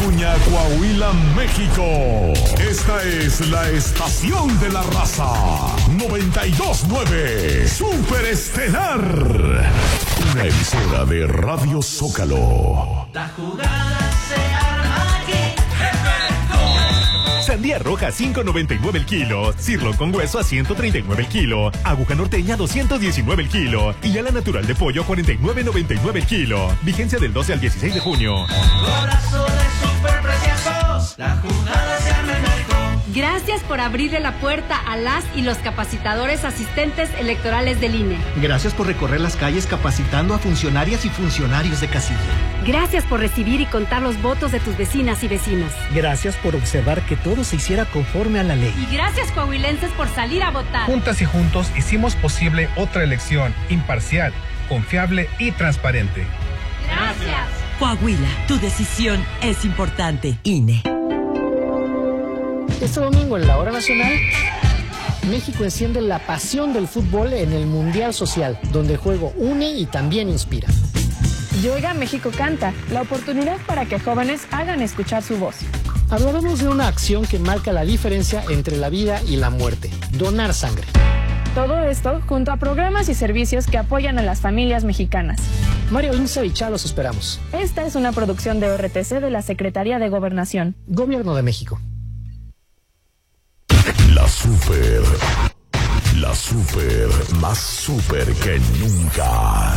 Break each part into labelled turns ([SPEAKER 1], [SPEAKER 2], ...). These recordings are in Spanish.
[SPEAKER 1] Acuña, Coahuila, México. Esta es la estación de la raza. 92.9 Super Estelar. Una emisora de Radio Zócalo.
[SPEAKER 2] La jugada se arma aquí.
[SPEAKER 3] Sandía roja 5.99 el kilo, sirloin con hueso a 139 el kilo, aguja norteña 219 el kilo y ala natural de pollo 49.99 el kilo. Vigencia del 12 al 16 de junio.
[SPEAKER 2] Golazo de superpreciados. La jugada se arma en México.
[SPEAKER 4] Gracias por abrirle la puerta a las y los capacitadores asistentes electorales del INE.
[SPEAKER 5] Gracias por recorrer las calles capacitando a funcionarias y funcionarios de casilla.
[SPEAKER 4] Gracias por recibir y contar los votos de tus vecinas y vecinos.
[SPEAKER 5] Gracias por observar que todo se hiciera conforme a la ley.
[SPEAKER 4] Y gracias, coahuilenses, por salir a votar.
[SPEAKER 6] Juntas y juntos hicimos posible otra elección imparcial, confiable y transparente.
[SPEAKER 4] Gracias.
[SPEAKER 7] Coahuila, tu decisión es importante. INE.
[SPEAKER 8] Este domingo en la Hora Nacional, México enciende la pasión del fútbol en el Mundial Social, donde el juego une y también inspira.
[SPEAKER 9] Y Oiga México Canta, la oportunidad para que jóvenes hagan escuchar su voz.
[SPEAKER 8] Hablaremos de una acción que marca la diferencia entre la vida y la muerte: donar sangre.
[SPEAKER 9] Todo esto junto a programas y servicios que apoyan a las familias mexicanas.
[SPEAKER 8] Mario Lince y Chá, los esperamos.
[SPEAKER 9] Esta es una producción de RTC de la Secretaría de Gobernación.
[SPEAKER 8] Gobierno de México.
[SPEAKER 1] La super, más super que nunca.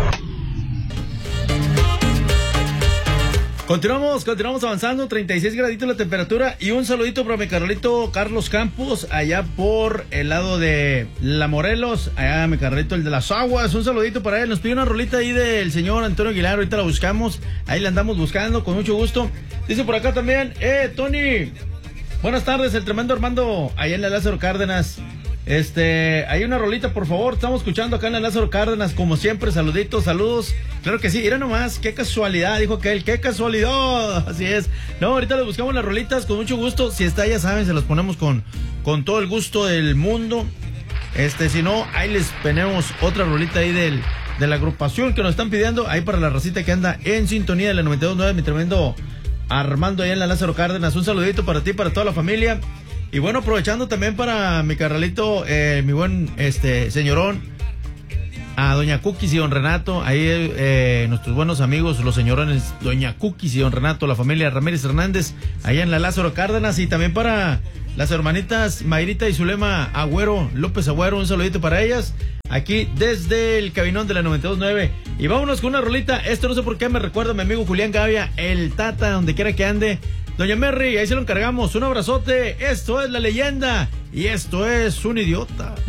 [SPEAKER 10] Continuamos avanzando, 36 graditos la temperatura y un saludito para mi carnalito Carlos Campos, allá por el lado de La Morelos, allá mi carnalito el de las aguas, un saludito para él, nos pidió una rolita ahí del señor Antonio Aguilar, ahorita la buscamos, ahí la andamos buscando con mucho gusto. Dice por acá también, Tony, buenas tardes, el tremendo Armando, allá en la Lázaro Cárdenas. Hay una rolita, por favor, estamos escuchando acá en la Lázaro Cárdenas, como siempre, saluditos, saludos, claro que sí, mira nomás, qué casualidad, dijo aquel, qué casualidad, así es, no, ahorita le buscamos las rolitas con mucho gusto, si está, ya saben, se las ponemos con todo el gusto del mundo, si no, ahí les ponemos otra rolita ahí de la agrupación que nos están pidiendo, ahí para la racita que anda en sintonía de la 92.9, mi tremendo Armando allá en la Lázaro Cárdenas, un saludito para ti, para toda la familia. Y bueno, aprovechando también para mi carnalito, mi buen señorón, a doña Cookies y don Renato, ahí nuestros buenos amigos, los señorones doña Cookies y don Renato, la familia Ramírez Hernández, allá en la Lázaro Cárdenas, y también para las hermanitas Mayrita y Zulema Agüero, López Agüero, un saludito para ellas, aquí desde el cabinón de la 92.9. Y vámonos con una rolita, esto no sé por qué me recuerda a mi amigo Julián Gavia, el Tata, donde quiera que ande. Doña Merry, ahí se lo encargamos, un abrazote, esto es La Leyenda y esto es Un Idiota.